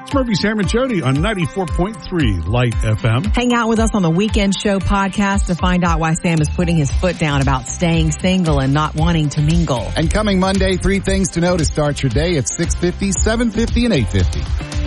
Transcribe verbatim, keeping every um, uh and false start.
It's Murphy, Sam, and Jody on ninety-four point three Light F M. Hang out with us on the Weekend Show podcast to find out why Sam is putting his foot down about staying single and not wanting to mingle. And coming Monday, three things to know to start your day at six fifty, seven fifty, and eight fifty.